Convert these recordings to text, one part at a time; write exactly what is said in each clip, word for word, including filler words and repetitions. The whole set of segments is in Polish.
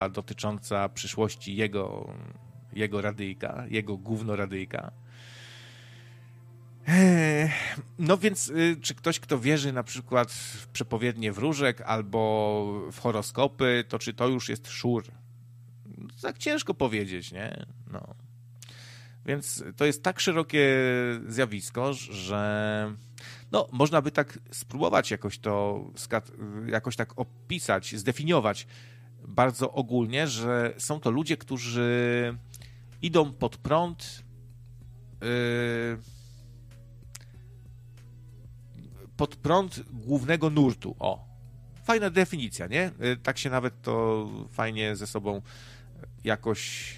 dotycząca przyszłości jego, jego radyjka, jego gównoradyjka. No więc czy ktoś, kto wierzy na przykład w przepowiednie wróżek albo w horoskopy, to czy to już jest szur? Tak ciężko powiedzieć, nie? No. Więc to jest tak szerokie zjawisko, że no, można by tak spróbować jakoś to jakoś tak opisać, zdefiniować bardzo ogólnie, że są to ludzie, którzy idą pod prąd yy, pod prąd głównego nurtu. O, fajna definicja, nie? Tak się nawet to fajnie ze sobą jakoś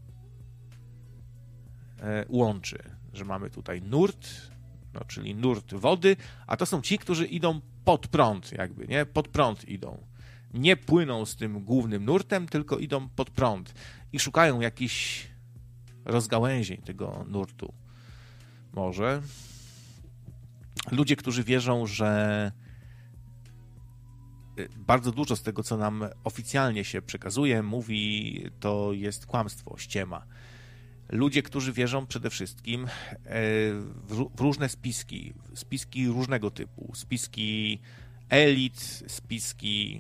łączy, że mamy tutaj nurt, no, czyli nurt wody, a to są ci, którzy idą pod prąd, jakby, nie? Pod prąd idą. Nie płyną z tym głównym nurtem, tylko idą pod prąd i szukają jakichś rozgałęzień tego nurtu. Może ludzie, którzy wierzą, że bardzo dużo z tego, co nam oficjalnie się przekazuje, mówi, to jest kłamstwo, ściema. Ludzie, którzy wierzą przede wszystkim w różne spiski, spiski różnego typu, spiski elit, spiski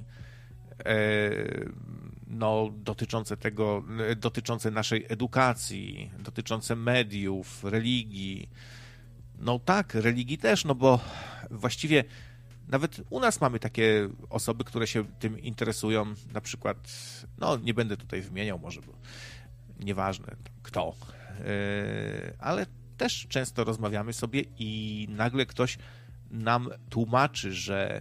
no, dotyczące tego, dotyczące naszej edukacji, dotyczące mediów, religii. No tak, religii też, no bo właściwie nawet u nas mamy takie osoby, które się tym interesują, na przykład, no nie będę tutaj wymieniał może, bo nieważne kto, ale też często rozmawiamy sobie i nagle ktoś nam tłumaczy, że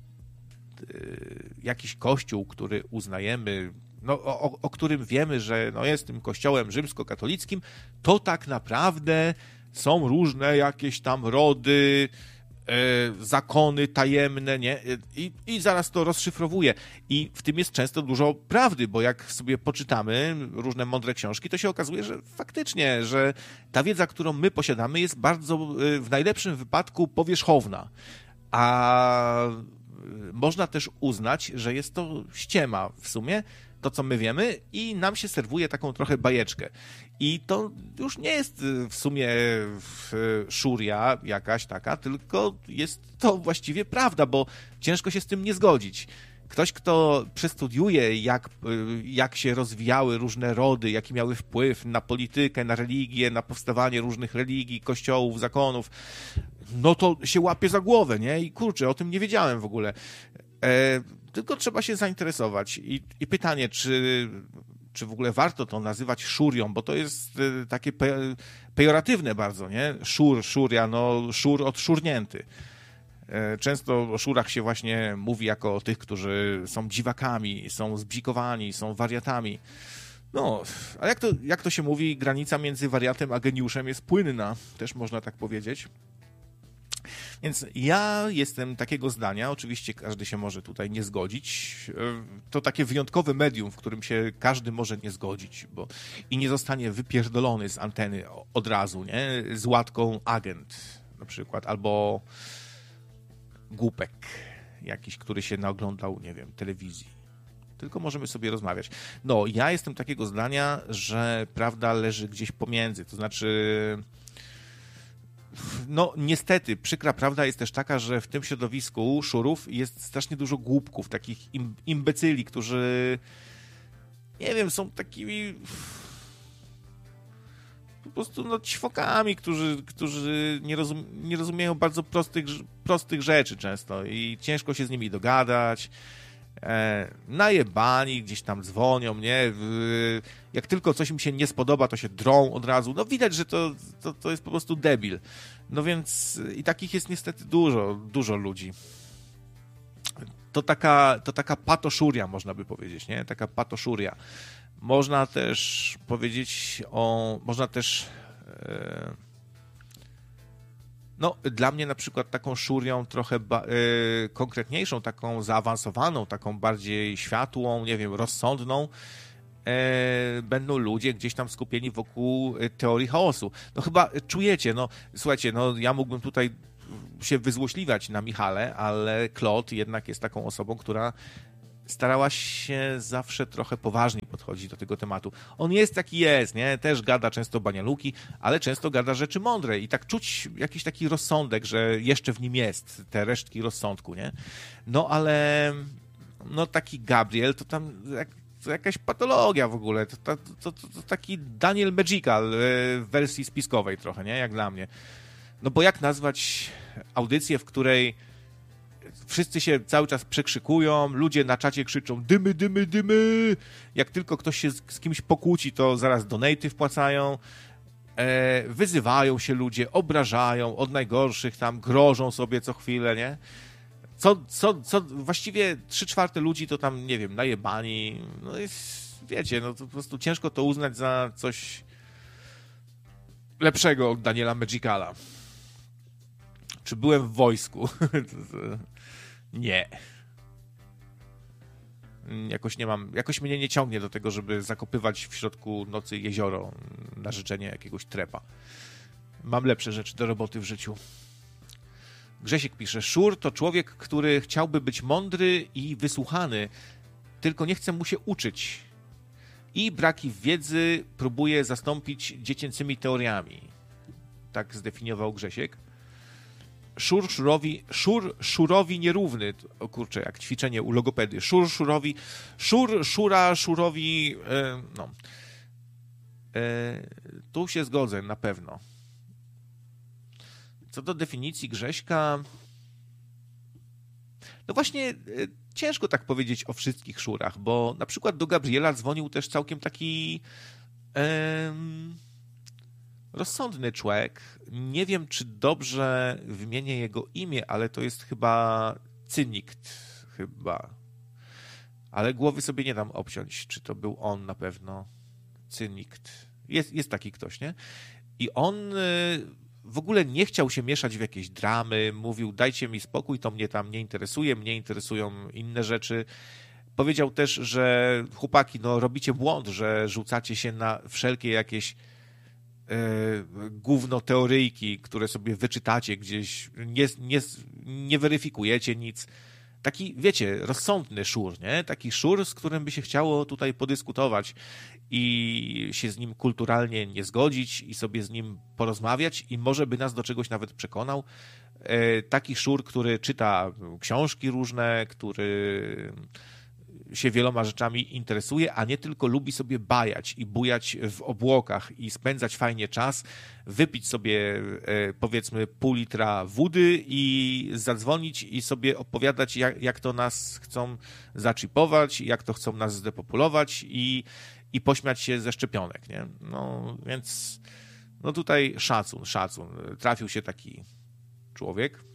jakiś kościół, który uznajemy, no, o, o którym wiemy, że no, jest tym kościołem rzymskokatolickim, to tak naprawdę są różne jakieś tam rody, e, zakony tajemne, nie? I, I zaraz to rozszyfrowuje. I w tym jest często dużo prawdy, bo jak sobie poczytamy różne mądre książki, to się okazuje, że faktycznie, że ta wiedza, którą my posiadamy, jest bardzo, w najlepszym wypadku, powierzchowna. A można też uznać, że jest to ściema w sumie, to co my wiemy, i nam się serwuje taką trochę bajeczkę. I to już nie jest w sumie szuria jakaś taka, tylko jest to właściwie prawda, bo ciężko się z tym nie zgodzić. Ktoś, kto przestudiuje, jak, jak się rozwijały różne rody, jaki miały wpływ na politykę, na religię, na powstawanie różnych religii, kościołów, zakonów, no to się łapie za głowę, nie? I kurczę, o tym nie wiedziałem w ogóle. E, tylko trzeba się zainteresować. I, i pytanie, czy, czy w ogóle warto to nazywać szurią, bo to jest takie pe, pejoratywne bardzo, nie? Szur, szuria, no szur odszurnięty. E, często o szurach się właśnie mówi jako o tych, którzy są dziwakami, są zbzikowani, są wariatami. No, a jak to, jak to się mówi, granica między wariatem a geniuszem jest płynna, też można tak powiedzieć. Więc ja jestem takiego zdania, oczywiście każdy się może tutaj nie zgodzić, to takie wyjątkowe medium, w którym się każdy może nie zgodzić, bo i nie zostanie wypierdolony z anteny od razu, nie? Z łatką agent na przykład, albo głupek jakiś, który się naoglądał, nie wiem, telewizji. Tylko możemy sobie rozmawiać. No, ja jestem takiego zdania, że prawda leży gdzieś pomiędzy, to znaczy... No niestety, przykra prawda jest też taka, że w tym środowisku szurów jest strasznie dużo głupków, takich im, imbecyli, którzy nie wiem, są takimi po prostu no ćwokami, którzy, którzy nie, rozum, nie rozumieją bardzo prostych, prostych rzeczy często i ciężko się z nimi dogadać. E, najebani, gdzieś tam dzwonią, nie? Jak tylko coś im się nie spodoba, to się drą od razu. No widać, że to, to, to jest po prostu debil. No więc i takich jest niestety dużo, dużo ludzi. To taka, to taka patoszuria, można by powiedzieć, nie? Taka patoszuria. Można też powiedzieć o... Można też... E, No, dla mnie na przykład taką szurią trochę ba- y, konkretniejszą, taką zaawansowaną, taką bardziej światłą, nie wiem, rozsądną, y, będą ludzie gdzieś tam skupieni wokół teorii chaosu. No chyba czujecie, no słuchajcie, no ja mógłbym tutaj się wyzłośliwać na Michale, ale Claude jednak jest taką osobą, która starałaś się zawsze trochę poważniej podchodzić do tego tematu. On jest taki jest, nie? Też gada często banialuki, ale często gada rzeczy mądre i tak czuć jakiś taki rozsądek, że jeszcze w nim jest te resztki rozsądku, nie? No ale no taki Gabriel to tam jak, to jakaś patologia w ogóle. To, to, to, to, to taki Daniel Magical w wersji spiskowej trochę, nie? Jak dla mnie. No bo jak nazwać audycję, w której wszyscy się cały czas przekrzykują, ludzie na czacie krzyczą dymy, dymy, dymy. Jak tylko ktoś się z, z kimś pokłóci, to zaraz donaty wpłacają. E, wyzywają się ludzie, obrażają od najgorszych, tam grożą sobie co chwilę, nie? Co, co, co właściwie trzy czwarte ludzi to tam, nie wiem, najebani. No jest, wiecie, no to po prostu ciężko to uznać za coś lepszego od Daniela Magicala. Czy byłem w wojsku? Nie. Jakoś nie mam, jakoś mnie nie ciągnie do tego, żeby zakopywać w środku nocy jezioro na życzenie jakiegoś trepa. Mam lepsze rzeczy do roboty w życiu. Grzesiek pisze, Szur to człowiek, który chciałby być mądry i wysłuchany, tylko nie chce mu się uczyć. I braki wiedzy próbuje zastąpić dziecięcymi teoriami. Tak zdefiniował Grzesiek. Szur szurowi, szur szurowi nierówny. O kurczę, jak ćwiczenie u logopedy. Szur szurowi, szur szura szurowi, e, no. E, tu się zgodzę, na pewno. Co do definicji Grześka, no właśnie e, ciężko tak powiedzieć o wszystkich szurach, bo na przykład do Gabriela dzwonił też całkiem taki e, rozsądny człowiek. Nie wiem, czy dobrze wymienię jego imię, ale to jest chyba Cynikt, chyba. Ale głowy sobie nie dam obciąć, czy to był on na pewno. Cynikt. Jest, jest taki ktoś, nie? I on w ogóle nie chciał się mieszać w jakieś dramy, mówił, dajcie mi spokój, to mnie tam nie interesuje, mnie interesują inne rzeczy. Powiedział też, że chłopaki, no robicie błąd, że rzucacie się na wszelkie jakieś gówno teoryjki, które sobie wyczytacie gdzieś, nie, nie, nie weryfikujecie nic. Taki, wiecie, rozsądny szur, nie? Taki szur, z którym by się chciało tutaj podyskutować i się z nim kulturalnie nie zgodzić i sobie z nim porozmawiać i może by nas do czegoś nawet przekonał. Taki szur, który czyta książki różne, który się wieloma rzeczami interesuje, a nie tylko lubi sobie bajać i bujać w obłokach i spędzać fajnie czas, wypić sobie powiedzmy pół litra wody i zadzwonić i sobie opowiadać, jak, jak to nas chcą zaczipować, jak to chcą nas zdepopulować i, i pośmiać się ze szczepionek, nie? No więc no tutaj szacun, szacun. Trafił się taki człowiek.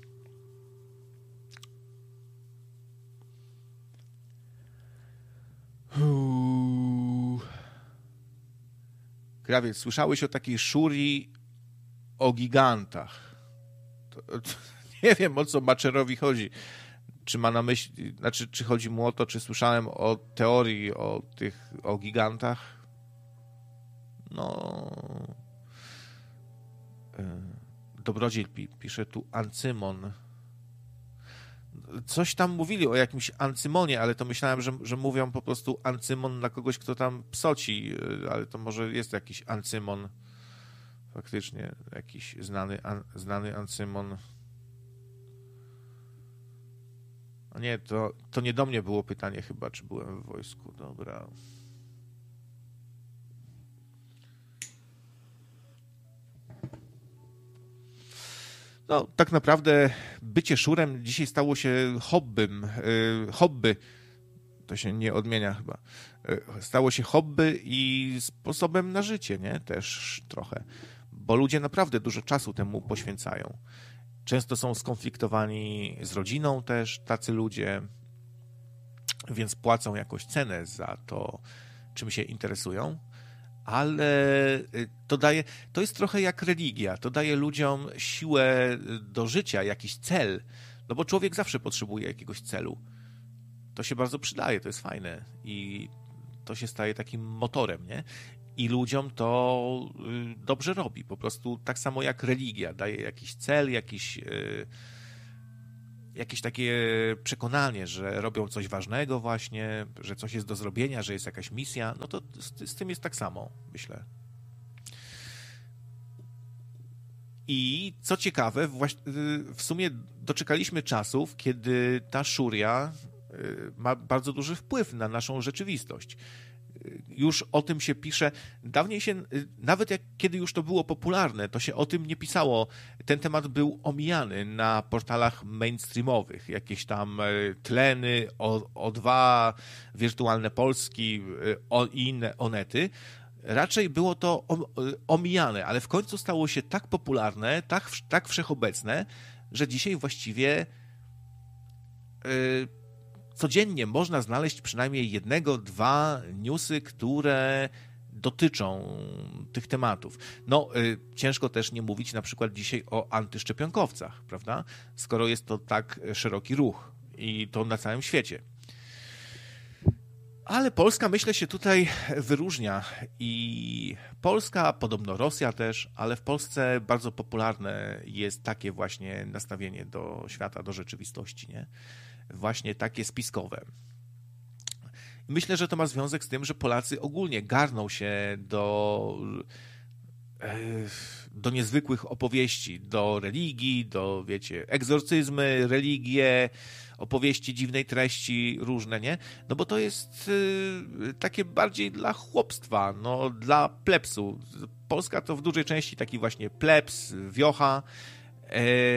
Krawiec, słyszałeś o takiej szuri o gigantach? To, to, nie wiem, o co Maczerowi chodzi. Czy ma na myśli, znaczy, czy chodzi mu o to, czy słyszałem o teorii o tych, o gigantach? No... Dobrodziej pisze tu Ancymon. Coś tam mówili o jakimś Ancymonie, ale to myślałem, że, że mówią po prostu Ancymon na kogoś, kto tam psoci, ale to może jest jakiś Ancymon. Faktycznie jakiś znany, an, znany Ancymon. A nie, to, to nie do mnie było pytanie chyba, czy byłem w wojsku. Dobra. No, tak naprawdę bycie szurem dzisiaj stało się hobbym. Yy, hobby, to się nie odmienia chyba. Yy, stało się hobby i sposobem na życie, nie? Też trochę. Bo ludzie naprawdę dużo czasu temu poświęcają. Często są skonfliktowani z rodziną też tacy ludzie, więc płacą jakąś cenę za to, czym się interesują. Ale to daje, to jest trochę jak religia, to daje ludziom siłę do życia, jakiś cel, no bo człowiek zawsze potrzebuje jakiegoś celu. To się bardzo przydaje, to jest fajne i to się staje takim motorem, nie? I ludziom to dobrze robi, po prostu tak samo jak religia, daje jakiś cel, jakiś, jakieś takie przekonanie, że robią coś ważnego właśnie, że coś jest do zrobienia, że jest jakaś misja, no to z, z tym jest tak samo, myślę. I co ciekawe, w sumie doczekaliśmy czasów, kiedy ta szuria ma bardzo duży wpływ na naszą rzeczywistość. Już o tym się pisze. Dawniej się, nawet jak kiedy już to było popularne, to się o tym nie pisało. Ten temat był omijany na portalach mainstreamowych. Jakieś tam Tleny, O dwa, Wirtualne Polski i inne Onety. Raczej było to omijane, ale w końcu stało się tak popularne, tak, tak wszechobecne, że dzisiaj właściwie yy, codziennie można znaleźć przynajmniej jednego, dwa newsy, które dotyczą tych tematów. No, yy, ciężko też nie mówić na przykład dzisiaj o antyszczepionkowcach, prawda? Skoro jest to tak szeroki ruch i to na całym świecie. Ale Polska, myślę, się tutaj wyróżnia i Polska, podobno Rosja też, ale w Polsce bardzo popularne jest takie właśnie nastawienie do świata, do rzeczywistości, nie? Właśnie takie spiskowe. Myślę, że to ma związek z tym, że Polacy ogólnie garną się do, do niezwykłych opowieści, do religii, do, wiecie, egzorcyzmy, religie, opowieści dziwnej treści, różne, nie? No bo to jest y, takie bardziej dla chłopstwa, no dla plebsu. Polska to w dużej części taki właśnie plebs, wiocha, y,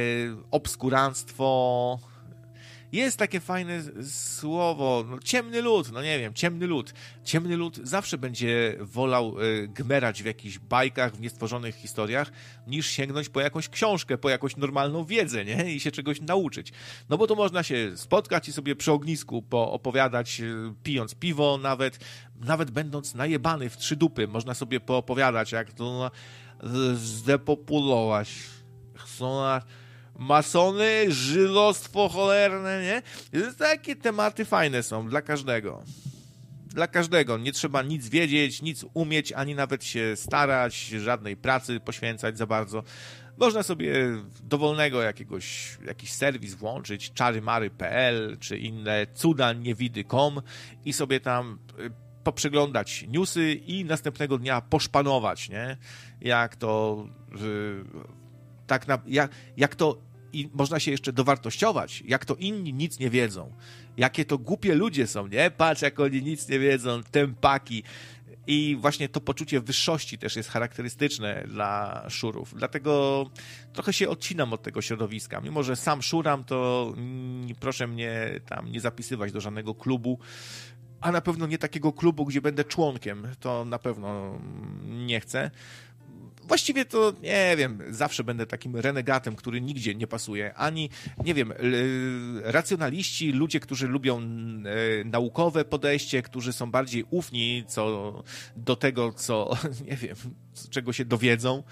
obskuranstwo. Jest takie fajne słowo, no, ciemny lud, no nie wiem, ciemny lud. Ciemny lud zawsze będzie wolał y, gmerać w jakichś bajkach, w niestworzonych historiach, niż sięgnąć po jakąś książkę, po jakąś normalną wiedzę, nie? I się czegoś nauczyć. No bo to można się spotkać i sobie przy ognisku poopowiadać, y, pijąc piwo nawet, nawet będąc najebany w trzy dupy, można sobie poopowiadać, jak to no, zdepopulować. Chcą na... masony, żydostwo cholerne, nie? Takie tematy fajne są dla każdego. Dla każdego. Nie trzeba nic wiedzieć, nic umieć, ani nawet się starać, żadnej pracy poświęcać za bardzo. Można sobie dowolnego jakiegoś, jakiś serwis włączyć, czarymary kropka pe el czy inne cuda niewidy kropka com i sobie tam poprzeglądać newsy i następnego dnia poszpanować, nie? Jak to... Yy, tak na, jak, jak to i można się jeszcze dowartościować, jak to inni nic nie wiedzą, jakie to głupie ludzie są, nie? Patrz, jak oni nic nie wiedzą, tępaki. I właśnie to poczucie wyższości też jest charakterystyczne dla szurów. Dlatego trochę się odcinam od tego środowiska. Mimo że sam szuram, to proszę mnie tam nie zapisywać do żadnego klubu, a na pewno nie takiego klubu, gdzie będę członkiem. To na pewno nie chcę. Właściwie to, nie wiem, zawsze będę takim renegatem, który nigdzie nie pasuje. Ani, nie wiem, racjonaliści, ludzie, którzy lubią naukowe podejście, którzy są bardziej ufni co do tego, co, nie wiem, czego się dowiedzą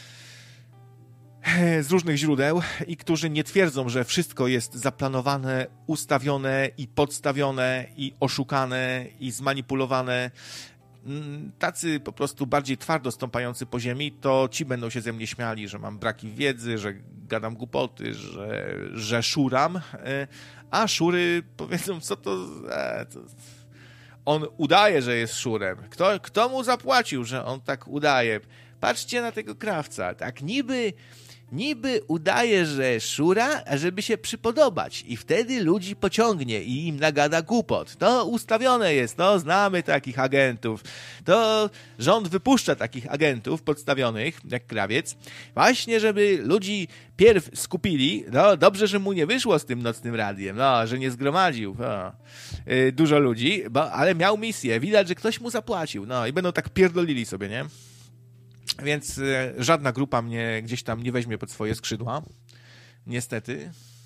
z różnych źródeł i którzy nie twierdzą, że wszystko jest zaplanowane, ustawione i podstawione i oszukane i zmanipulowane. Tacy po prostu bardziej twardo stąpający po ziemi, to ci będą się ze mnie śmiali, że mam braki wiedzy, że gadam głupoty, że, że szuram, a szury powiedzą, co to, e, to... On udaje, że jest szurem. Kto, kto mu zapłacił, że on tak udaje? Patrzcie na tego krawca, tak niby... Niby udaje, że szura, żeby się przypodobać i wtedy ludzi pociągnie i im nagada głupot. To ustawione jest, no znamy takich agentów. To rząd wypuszcza takich agentów podstawionych, jak krawiec, właśnie żeby ludzi pierw skupili. No dobrze, że mu nie wyszło z tym nocnym radiem, no, że nie zgromadził no, yy, dużo ludzi, bo, ale miał misję. Widać, że ktoś mu zapłacił, no i będą tak pierdolili sobie, nie? Więc żadna grupa mnie gdzieś tam nie weźmie pod swoje skrzydła. Niestety.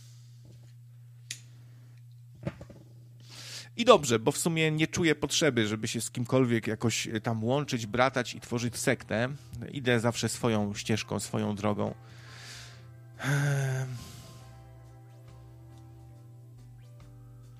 I dobrze, bo w sumie nie czuję potrzeby, żeby się z kimkolwiek jakoś tam łączyć, bratać i tworzyć sektę. Idę zawsze swoją ścieżką, swoją drogą.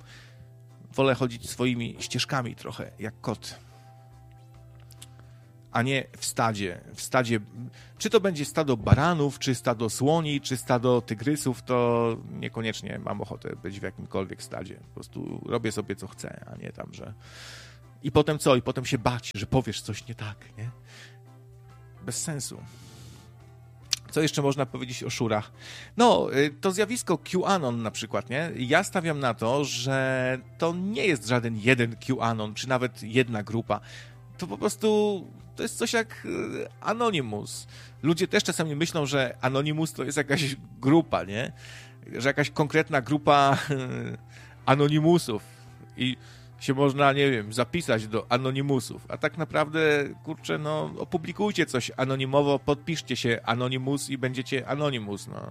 Wolę chodzić swoimi ścieżkami trochę, jak kot. a nie w stadzie. W stadzie, czy to będzie stado baranów, czy stado słoni, czy stado tygrysów, to niekoniecznie mam ochotę być w jakimkolwiek stadzie. Po prostu robię sobie co chcę, a nie tam, że... I potem co? I potem się bać, że powiesz coś nie tak, nie? Bez sensu. Co jeszcze można powiedzieć o szurach? No, to zjawisko QAnon na przykład, nie? Ja stawiam na to, że to nie jest żaden jeden QAnon, czy nawet jedna grupa. To po prostu to jest coś jak Anonymous. Ludzie też czasami myślą, że Anonymous to jest jakaś grupa, nie? Że jakaś konkretna grupa Anonymousów i się można, nie wiem, zapisać do Anonymousów. A tak naprawdę, kurczę, no opublikujcie coś anonimowo, podpiszcie się Anonymous i będziecie Anonymous, no.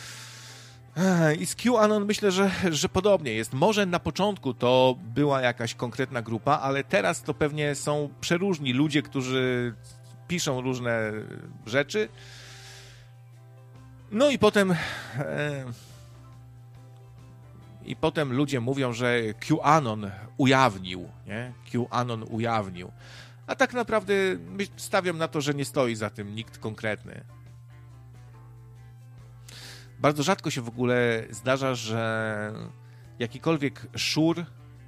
I z QAnon myślę, że, że podobnie jest. Może na początku to była jakaś konkretna grupa, ale teraz to pewnie są przeróżni ludzie, którzy piszą różne rzeczy. No i potem... E, I potem ludzie mówią, że QAnon ujawnił, nie? QAnon ujawnił. A tak naprawdę stawiam na to, że nie stoi za tym nikt konkretny. Bardzo rzadko się w ogóle zdarza, że jakikolwiek szur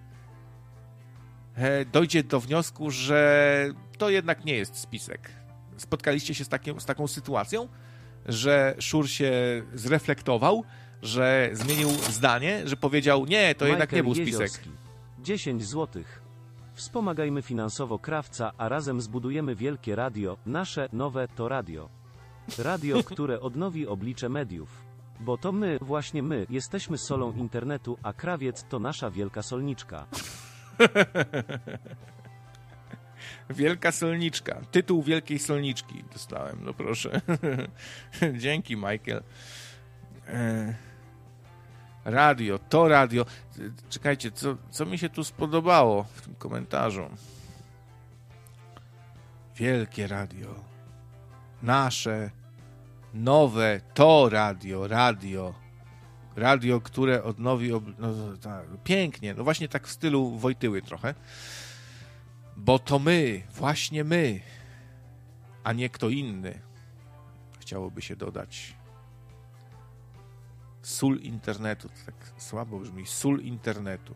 dojdzie do wniosku, że to jednak nie jest spisek. Spotkaliście się z, takim, z taką sytuacją, że szur się zreflektował, że zmienił zdanie, że powiedział, nie, to Michael jednak nie był Jeziorski. spisek. dziesięć złotych. Wspomagajmy finansowo Krawca, a razem zbudujemy wielkie radio, nasze, nowe, to radio. Radio, które odnowi oblicze mediów. Bo to my, właśnie my, jesteśmy solą internetu, a Krawiec to nasza wielka solniczka. Wielka solniczka. Tytuł Wielkiej Solniczki dostałem, no proszę. Dzięki, Michael. Radio, to radio. Czekajcie, co, co mi się tu spodobało w tym komentarzu? Wielkie radio. Nasze, nowe, to radio, radio. Radio, które odnowi... Ob... No, tak, pięknie. No właśnie tak w stylu Wojtyły trochę. Bo to my, właśnie my, a nie kto inny. Chciałoby się dodać. Sól internetu. To tak słabo brzmi. Sól internetu.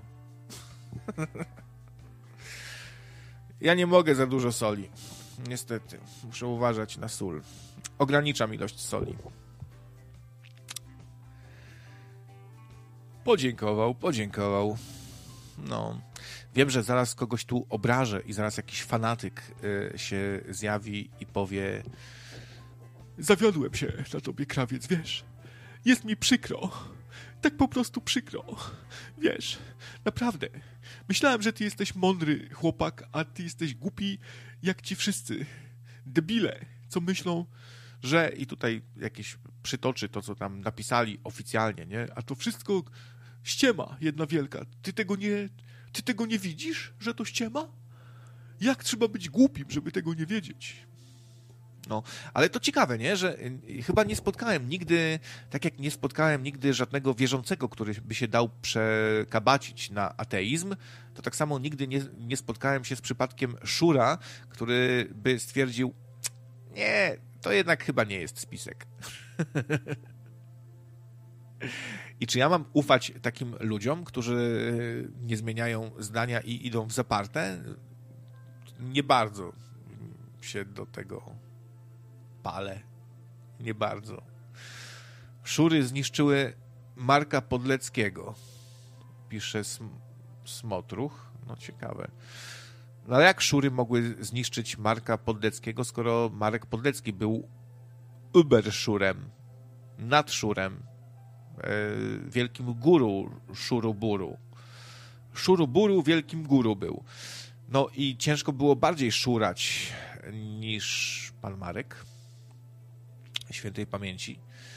Ja nie mogę za dużo soli. Niestety. Muszę uważać na sól. Ograniczam ilość soli. Podziękował, podziękował. No. Wiem, że zaraz kogoś tu obrażę i zaraz jakiś fanatyk y, się zjawi i powie: zawiodłem się na tobie, Krawiec, wiesz? Jest mi przykro. Tak po prostu przykro. Wiesz, naprawdę. Myślałem, że ty jesteś mądry chłopak, a ty jesteś głupi jak ci wszyscy debile, co myślą, że... I tutaj jakieś przytoczy to, co tam napisali oficjalnie, nie? A to wszystko ściema jedna wielka. Ty tego nie... Ty tego nie widzisz, że to ściema? Jak trzeba być głupim, żeby tego nie wiedzieć? No, ale to ciekawe, nie? Że chyba nie spotkałem nigdy, tak jak nie spotkałem nigdy żadnego wierzącego, który by się dał przekabacić na ateizm, to tak samo nigdy nie, nie spotkałem się z przypadkiem szura, który by stwierdził: nie, to jednak chyba nie jest spisek. I czy ja mam ufać takim ludziom, którzy nie zmieniają zdania i idą w zaparte? Nie bardzo się do tego palę. Nie bardzo. Szury zniszczyły Marka Podleckiego. Pisze Sm- Smotruch. No ciekawe. No ale jak szury mogły zniszczyć Marka Podleckiego, skoro Marek Podlecki był uberszurem, nadszurem, wielkim guru szuruburu. Szuruburu wielkim guru był. No i ciężko było bardziej szurać niż pan Marek świętej pamięci.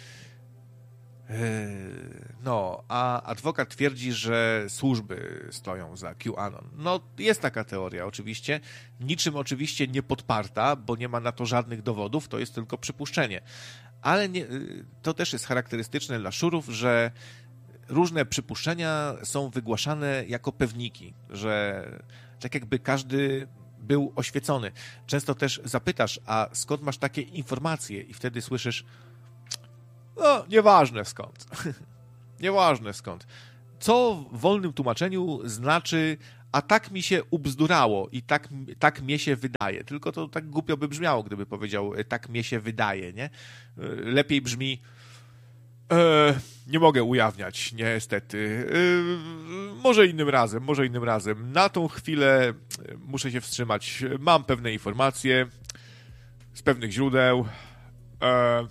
No, a adwokat twierdzi, że służby stoją za QAnon. No, jest taka teoria oczywiście, niczym oczywiście nie podparta, bo nie ma na to żadnych dowodów, to jest tylko przypuszczenie. Ale nie, to też jest charakterystyczne dla szurów, że różne przypuszczenia są wygłaszane jako pewniki, że tak jakby każdy był oświecony. Często też zapytasz, a skąd masz takie informacje? I wtedy słyszysz, no, nieważne skąd. Nieważne skąd. Co w wolnym tłumaczeniu znaczy, a tak mi się ubzdurało i tak, tak mnie się wydaje. Tylko to tak głupio by brzmiało, gdyby powiedział, tak mnie się wydaje, nie? Lepiej brzmi, e, nie mogę ujawniać, niestety. E, może innym razem, może innym razem. Na tą chwilę muszę się wstrzymać. Mam pewne informacje z pewnych źródeł. E,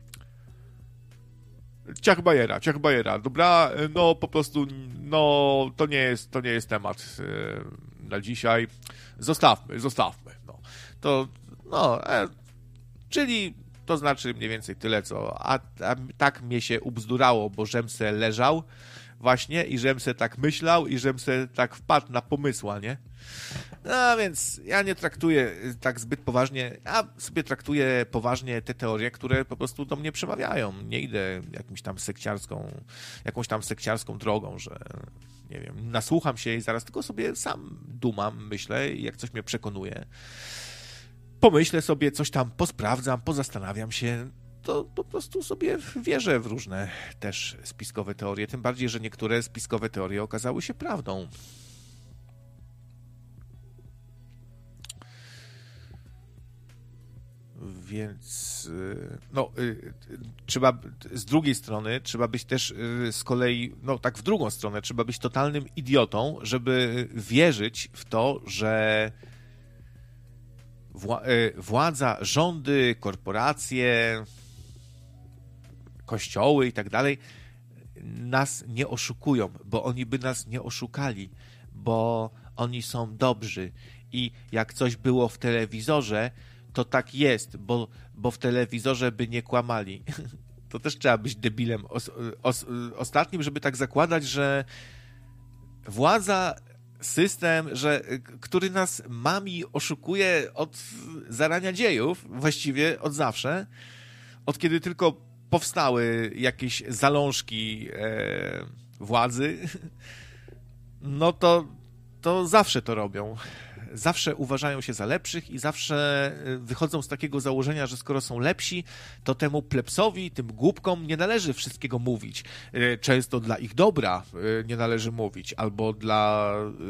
Ciach bajera, ciach bajera. Dobra, no po prostu, no to nie jest, to nie jest temat yy, na dzisiaj. Zostawmy, zostawmy. No, to, no, e, czyli to znaczy mniej więcej tyle, co, a, a tak mnie się ubzdurało, bo żem se leżał właśnie i żem se tak myślał i żem se tak wpadł na pomysła, nie? No więc ja nie traktuję tak zbyt poważnie, ja sobie traktuję poważnie te teorie, które po prostu do mnie przemawiają. Nie idę jakimś tam sekciarską, jakąś tam sekciarską drogą, że nie wiem, nasłucham się i zaraz tylko sobie sam dumam, myślę i jak coś mnie przekonuje, pomyślę sobie, coś tam posprawdzam, pozastanawiam się, to po prostu sobie wierzę w różne też spiskowe teorie, tym bardziej, że niektóre spiskowe teorie okazały się prawdą. Więc no, trzeba z drugiej strony, trzeba być też z kolei, no tak w drugą stronę, trzeba być totalnym idiotą, żeby wierzyć w to, że władza, rządy, korporacje, kościoły i tak dalej nas nie oszukują, bo oni by nas nie oszukali, bo oni są dobrzy i jak coś było w telewizorze, to tak jest, bo, bo w telewizorze by nie kłamali. To też trzeba być debilem os, os, ostatnim, żeby tak zakładać, że władza, system, że, który nas mami, oszukuje od zarania dziejów, właściwie od zawsze, od kiedy tylko powstały jakieś zalążki e, władzy, no to, to zawsze to robią. Zawsze uważają się za lepszych i zawsze wychodzą z takiego założenia, że skoro są lepsi, to temu plebsowi, tym głupkom nie należy wszystkiego mówić. Często dla ich dobra nie należy mówić, albo dla,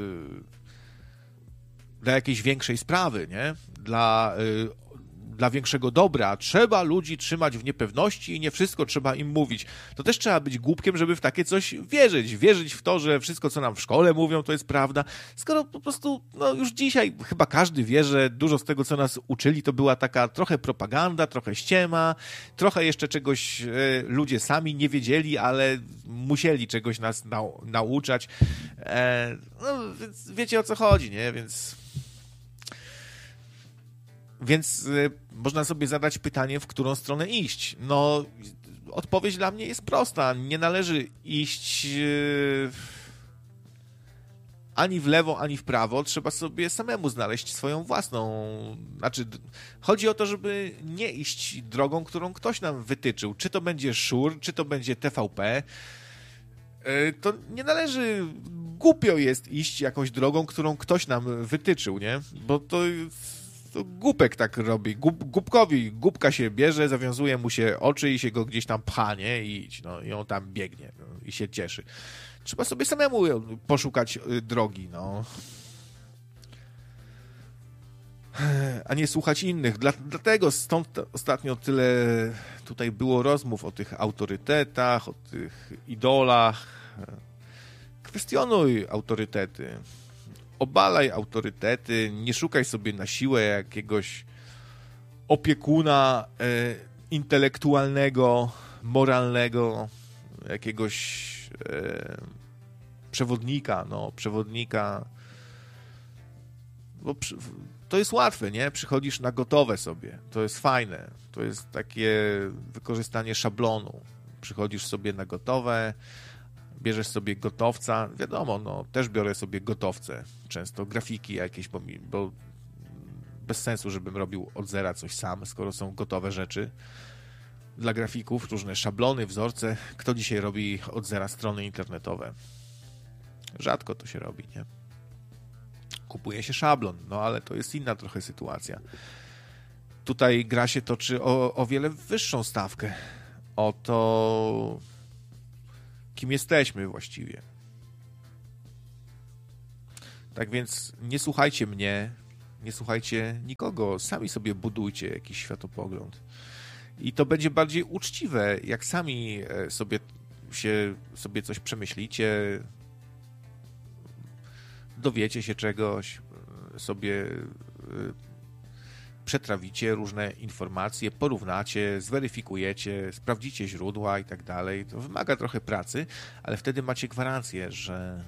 dla jakiejś większej sprawy, nie? Dla, dla większego dobra. Trzeba ludzi trzymać w niepewności i nie wszystko trzeba im mówić. To też trzeba być głupkiem, żeby w takie coś wierzyć. Wierzyć w to, że wszystko, co nam w szkole mówią, to jest prawda. Skoro po prostu, no już dzisiaj chyba każdy wie, że dużo z tego, co nas uczyli, to była taka trochę propaganda, trochę ściema, trochę jeszcze czegoś e, ludzie sami nie wiedzieli, ale musieli czegoś nas nau nauczać. E, no, więc wiecie, o co chodzi, nie? Więc... Więc y, można sobie zadać pytanie, w którą stronę iść. No, odpowiedź dla mnie jest prosta. Nie należy iść y, ani w lewo, ani w prawo. Trzeba sobie samemu znaleźć swoją własną... Znaczy, chodzi o to, żeby nie iść drogą, którą ktoś nam wytyczył. Czy to będzie Szur, czy to będzie T V P. Y, to nie należy... Głupio jest iść jakąś drogą, którą ktoś nam wytyczył, nie? Bo to... To głupek tak robi. Gup, głupkowi głupka się bierze, zawiązuje mu się oczy i się go gdzieś tam pcha, nie? I idź, no, i on tam biegnie, no, i się cieszy. Trzeba sobie samemu poszukać drogi, no. A nie słuchać innych. Dla, dlatego stąd ostatnio tyle tutaj było rozmów o tych autorytetach, o tych idolach. Kwestionuj autorytety. Obalaj autorytety, nie szukaj sobie na siłę jakiegoś opiekuna e, intelektualnego, moralnego, jakiegoś e, przewodnika, no, przewodnika. Bo przy, to jest łatwe, nie? Przychodzisz na gotowe sobie, to jest fajne, to jest takie wykorzystanie szablonu. Przychodzisz sobie na gotowe, bierzesz sobie gotowca, wiadomo, no, też biorę sobie gotowce, często grafiki jakieś, bo, mi, bo bez sensu, żebym robił od zera coś sam, skoro są gotowe rzeczy dla grafików, różne szablony, wzorce. Kto dzisiaj robi od zera strony internetowe? Rzadko to się robi, nie? kupuje się szablon, no ale to jest inna trochę sytuacja. Tutaj gra się toczy o, o wiele wyższą stawkę. O to, kim jesteśmy właściwie. Tak więc nie słuchajcie mnie, nie słuchajcie nikogo, sami sobie budujcie jakiś światopogląd. I to będzie bardziej uczciwe, jak sami sobie, się, sobie coś przemyślicie, dowiecie się czegoś, sobie przetrawicie różne informacje, porównacie, zweryfikujecie, sprawdzicie źródła i tak dalej. To wymaga trochę pracy, ale wtedy macie gwarancję, że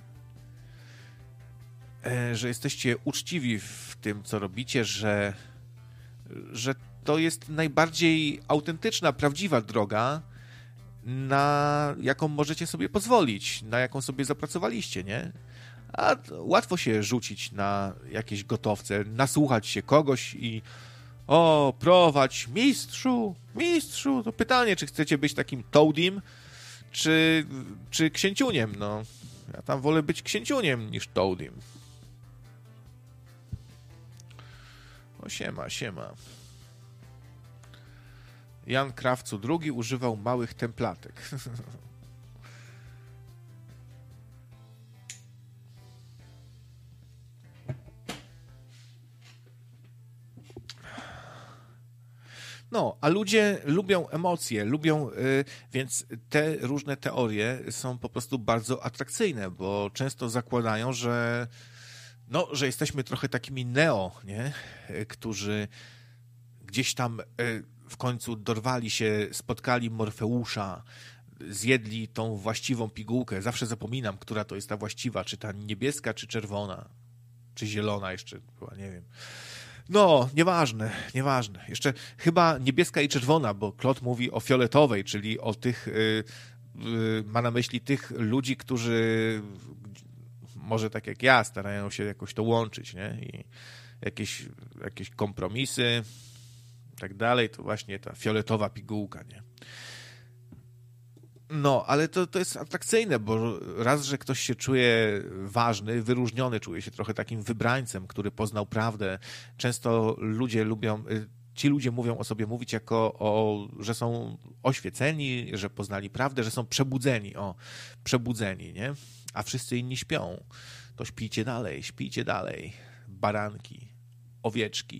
że jesteście uczciwi w tym, co robicie, że, że to jest najbardziej autentyczna, prawdziwa droga, na jaką możecie sobie pozwolić, na jaką sobie zapracowaliście, nie? A łatwo się rzucić na jakieś gotowce, nasłuchać się kogoś i o, prowadź, mistrzu, mistrzu, to pytanie, czy chcecie być takim Toadim, czy, czy księciuniem, no. Ja tam wolę być księciuniem niż Toadim. O, siema, siema. Jan Krawcu drugi używał małych templatek. No, a ludzie lubią emocje, lubią, yy, więc te różne teorie są po prostu bardzo atrakcyjne, bo często zakładają, że no, że jesteśmy trochę takimi neo, nie? Którzy gdzieś tam yy, w końcu dorwali się, spotkali Morfeusza, zjedli tą właściwą pigułkę. Zawsze zapominam, która to jest ta właściwa, czy ta niebieska, czy czerwona, czy zielona jeszcze, chyba nie wiem. No, nieważne, nieważne. Jeszcze chyba niebieska i czerwona, bo Klot mówi o fioletowej, czyli o tych, yy, yy, ma na myśli tych ludzi, którzy może tak jak ja starają się jakoś to łączyć, nie? I jakieś, jakieś kompromisy i tak dalej, to właśnie ta fioletowa pigułka, nie? No, ale to, to jest atrakcyjne, bo raz, że ktoś się czuje ważny, wyróżniony, czuje się trochę takim wybrańcem, który poznał prawdę. Często ludzie lubią, ci ludzie mówią o sobie mówić jako, o, że są oświeceni, że poznali prawdę, że są przebudzeni, o, przebudzeni, nie? A wszyscy inni śpią. To śpijcie dalej, śpijcie dalej. Baranki, owieczki.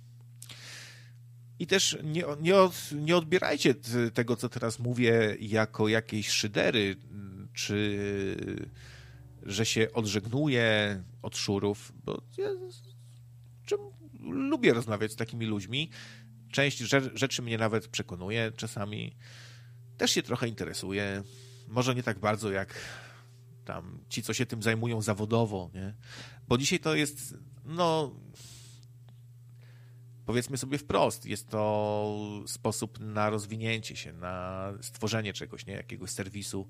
I też nie, nie, od, nie odbierajcie tego, co teraz mówię, jako jakieś szydery, czy że się odżegnuję od szurów, bo ja czy, lubię rozmawiać z takimi ludźmi. Część rzeczy mnie nawet przekonuje, czasami też się trochę interesuje. Może nie tak bardzo jak tam ci, co się tym zajmują zawodowo, nie? Bo dzisiaj to jest, no... Powiedzmy sobie wprost, jest to sposób na rozwinięcie się, na stworzenie czegoś, nie? Jakiegoś serwisu.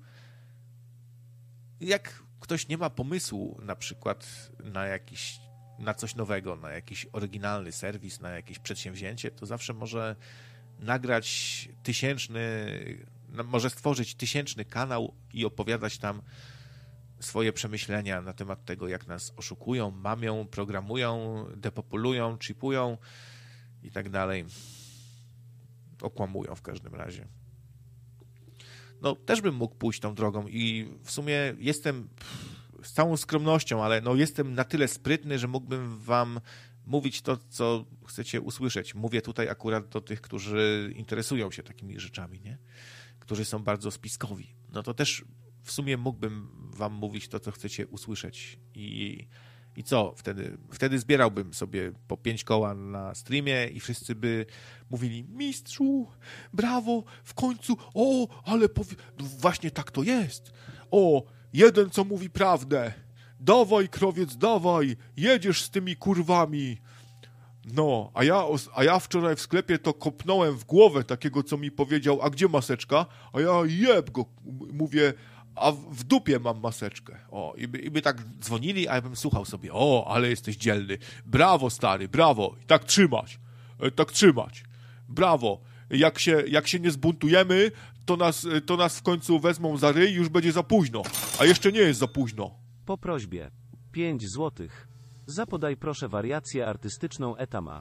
Jak ktoś nie ma pomysłu na przykład na jakiś, na coś nowego, na jakiś oryginalny serwis, na jakieś przedsięwzięcie, to zawsze może nagrać tysięczny, może stworzyć tysięczny kanał i opowiadać tam swoje przemyślenia na temat tego, jak nas oszukują, mamią, programują, depopulują, chipują i tak dalej. Okłamują w każdym razie. No, też bym mógł pójść tą drogą i w sumie jestem z całą skromnością, ale no jestem na tyle sprytny, że mógłbym wam mówić to, co chcecie usłyszeć. Mówię tutaj akurat do tych, którzy interesują się takimi rzeczami, nie? Którzy są bardzo spiskowi. No to też w sumie mógłbym wam mówić to, co chcecie usłyszeć. I, i co? Wtedy, wtedy zbierałbym sobie po pięć koła na streamie i wszyscy by mówili: mistrzu, brawo, w końcu, o, ale powie... no właśnie tak to jest. O, jeden, co mówi prawdę. Dawaj, krowiec, dawaj, jedziesz z tymi kurwami. No, a ja, a ja wczoraj w sklepie to kopnąłem w głowę takiego, co mi powiedział: a gdzie maseczka? A ja jeb go, mówię: a w dupie mam maseczkę. O, i by, i by tak dzwonili, a ja bym słuchał sobie: o, ale jesteś dzielny. Brawo, stary, brawo. I tak trzymać. E, tak trzymać. Brawo. Jak się, jak się nie zbuntujemy, to nas, to nas w końcu wezmą za ryj, już będzie za późno. A jeszcze nie jest za późno. Po prośbie. pięć złotych. Zapodaj proszę wariację artystyczną Etama.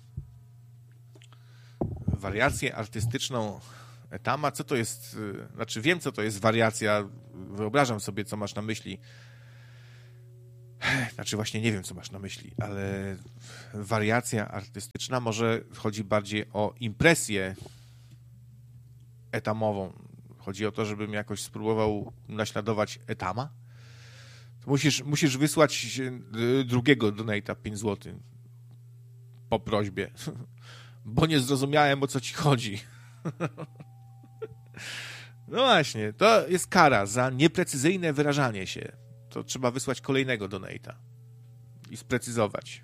Wariację artystyczną Etama? Co to jest? Znaczy wiem, co to jest wariacja. Wyobrażam sobie, co masz na myśli. Znaczy właśnie nie wiem, co masz na myśli, ale wariacja artystyczna, może chodzi bardziej o impresję etamową. Chodzi o to, żebym jakoś spróbował naśladować Etama. To musisz, musisz wysłać drugiego donate'a pięć złotych po prośbie, bo nie zrozumiałem, o co ci chodzi. No właśnie, to jest kara za nieprecyzyjne wyrażanie się. To trzeba wysłać kolejnego donate'a i sprecyzować.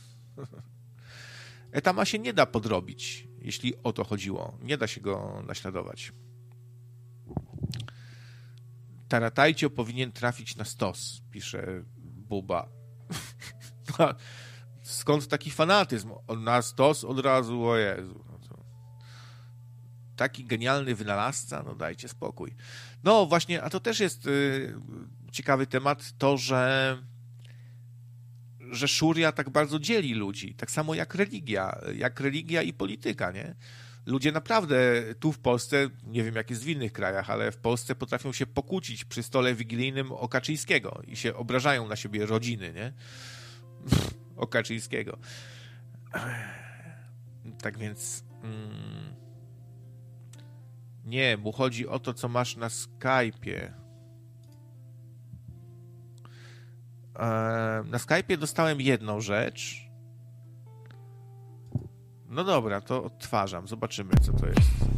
Etama się nie da podrobić, jeśli o to chodziło. Nie da się go naśladować. Taratajcio powinien trafić na stos, pisze Buba. Skąd taki fanatyzm? Na stos od razu, o Jezu. Taki genialny wynalazca, no dajcie spokój. No właśnie, a to też jest y, ciekawy temat, to, że że szuria tak bardzo dzieli ludzi, tak samo jak religia, jak religia i polityka, nie? Ludzie naprawdę tu w Polsce, nie wiem jak jest w innych krajach, ale w Polsce potrafią się pokłócić przy stole wigilijnym o Kaczyńskiego i się obrażają na siebie rodziny, nie? O Kaczyńskiego. Tak więc... Mm, nie, mu chodzi o to, co masz na Skype'ie. Na Skype'ie dostałem jedną rzecz. No dobra, to odtwarzam. Zobaczymy, co to jest.